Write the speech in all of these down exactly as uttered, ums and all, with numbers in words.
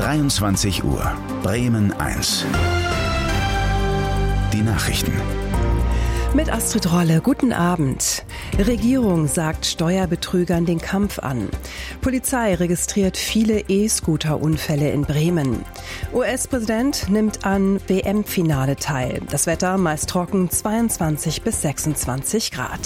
dreiundzwanzig Uhr, Bremen eins. Die Nachrichten. Mit Astrid Rolle, guten Abend. Regierung sagt Steuerbetrügern den Kampf an. Polizei registriert viele E-Scooter-Unfälle in Bremen. U S-Präsident nimmt an W M-Finale teil. Das Wetter meist trocken, zweiundzwanzig bis sechsundzwanzig Grad.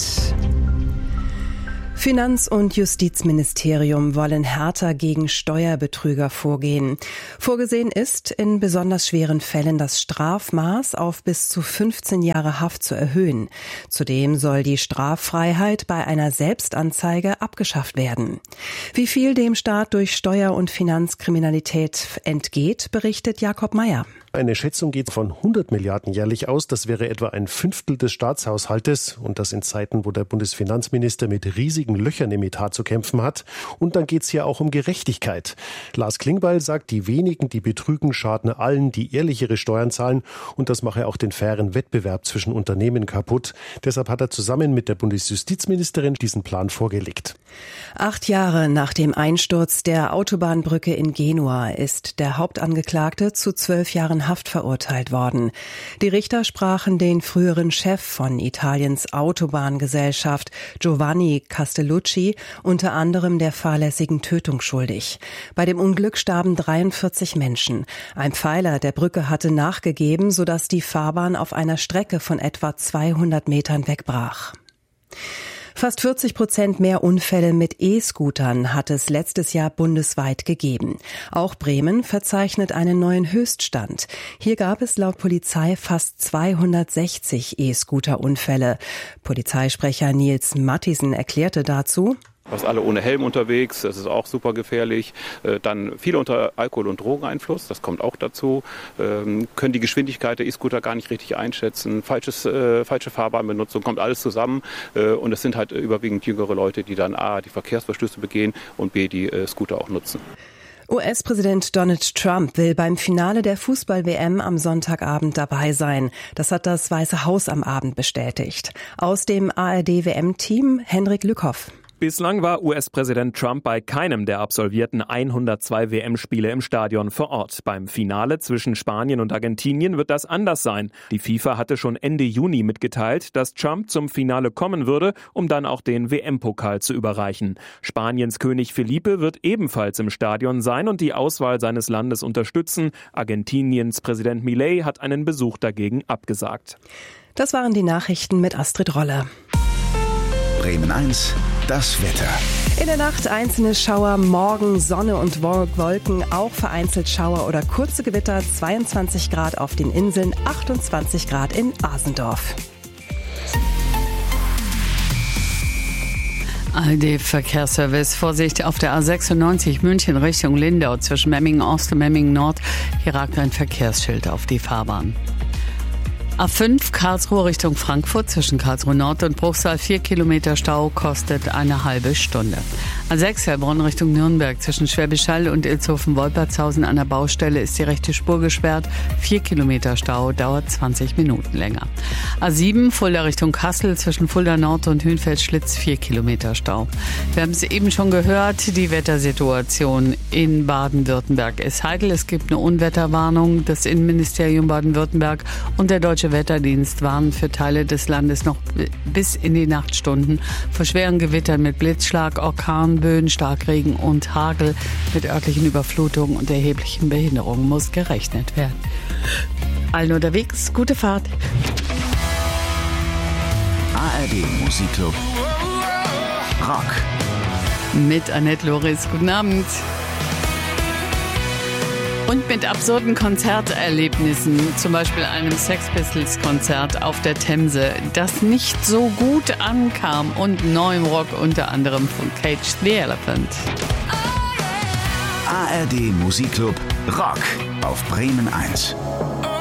Finanz- und Justizministerium wollen härter gegen Steuerbetrüger vorgehen. Vorgesehen ist, in besonders schweren Fällen das Strafmaß auf bis zu fünfzehn Jahre Haft zu erhöhen. Zudem soll die Straffreiheit bei einer Selbstanzeige abgeschafft werden. Wie viel dem Staat durch Steuer- und Finanzkriminalität entgeht, berichtet Jakob Mayer. Eine Schätzung geht von hundert Milliarden jährlich aus. Das wäre etwa ein Fünftel des Staatshaushaltes. Und das in Zeiten, wo der Bundesfinanzminister mit riesigen Löchern im Etat zu kämpfen hat. Und dann geht es hier auch um Gerechtigkeit. Lars Klingbeil sagt, die wenigen, die betrügen, schaden allen, die ehrlichere Steuern zahlen. Und das mache auch den fairen Wettbewerb zwischen Unternehmen kaputt. Deshalb hat er zusammen mit der Bundesjustizministerin diesen Plan vorgelegt. Acht Jahre nach dem Einsturz der Autobahnbrücke in Genua ist der Hauptangeklagte zu zwölf Jahren Haft verurteilt worden. Die Richter sprachen den früheren Chef von Italiens Autobahngesellschaft, Giovanni Castellucci, unter anderem der fahrlässigen Tötung schuldig. Bei dem Unglück starben dreiundvierzig Menschen. Ein Pfeiler der Brücke hatte nachgegeben, sodass die Fahrbahn auf einer Strecke von etwa zweihundert Metern wegbrach. Fast vierzig Prozent mehr Unfälle mit E-Scootern hat es letztes Jahr bundesweit gegeben. Auch Bremen verzeichnet einen neuen Höchststand. Hier gab es laut Polizei fast zweihundertsechzig E-Scooter-Unfälle. Polizeisprecher Nils Matthiesen erklärte dazu: Fast alle ohne Helm unterwegs, das ist auch super gefährlich. Dann viele unter Alkohol- und Drogeneinfluss, das kommt auch dazu. Können die Geschwindigkeit der E-Scooter gar nicht richtig einschätzen. Falsches, äh, falsche Fahrbahnbenutzung, kommt alles zusammen. Und es sind halt überwiegend jüngere Leute, die dann A, die Verkehrsverstöße begehen und B, die äh, Scooter auch nutzen. U S-Präsident Donald Trump will beim Finale der Fußball-W M am Sonntagabend dabei sein. Das hat das Weiße Haus am Abend bestätigt. Aus dem A R D-W M-Team Henrik Lückhoff. Bislang war U S-Präsident Trump bei keinem der absolvierten hundertzwei W M-Spiele im Stadion vor Ort. Beim Finale zwischen Spanien und Argentinien wird das anders sein. Die FIFA hatte schon Ende Juni mitgeteilt, dass Trump zum Finale kommen würde, um dann auch den W M-Pokal zu überreichen. Spaniens König Felipe wird ebenfalls im Stadion sein und die Auswahl seines Landes unterstützen. Argentiniens Präsident Milei hat einen Besuch dagegen abgesagt. Das waren die Nachrichten mit Astrid Rolle. Bremen eins, das Wetter. In der Nacht einzelne Schauer, morgen Sonne und Wolken, auch vereinzelt Schauer oder kurze Gewitter, zweiundzwanzig Grad auf den Inseln, achtundzwanzig Grad in Asendorf. A R D-Verkehrsservice. Vorsicht auf der A sechsundneunzig München Richtung Lindau zwischen Memmingen Ost und Memmingen Nord. Hier ragt ein Verkehrsschild auf die Fahrbahn. A fünf Karlsruhe Richtung Frankfurt zwischen Karlsruhe Nord und Bruchsal. Vier Kilometer Stau, kostet eine halbe Stunde. A sechs Heilbronn Richtung Nürnberg zwischen Schwäbisch Hall und Ilshofen-Wolpertshausen an der Baustelle ist die rechte Spur gesperrt. Vier Kilometer Stau, dauert zwanzig Minuten länger. A sieben Fulda Richtung Kassel zwischen Fulda Nord und Hünfeld-Schlitz. Vier Kilometer Stau. Wir haben es eben schon gehört, die Wettersituation in Baden-Württemberg ist heikel. Es gibt eine Unwetterwarnung. Das Innenministerium Baden-Württemberg und der Deutsche Wetterdienst warnen für Teile des Landes noch bis in die Nachtstunden vor schweren Gewittern mit Blitzschlag, Orkanböen, Starkregen und Hagel. Mit örtlichen Überflutungen und erheblichen Behinderungen muss gerechnet werden. Allen unterwegs, gute Fahrt. A R D Musikclub Rock. Mit Annette Loris, guten Abend. Und mit absurden Konzerterlebnissen, zum Beispiel einem Sex Pistols Konzert auf der Themse, das nicht so gut ankam, und neuem Rock unter anderem von Cage the Elephant. A R D Musikclub Rock auf Bremen eins.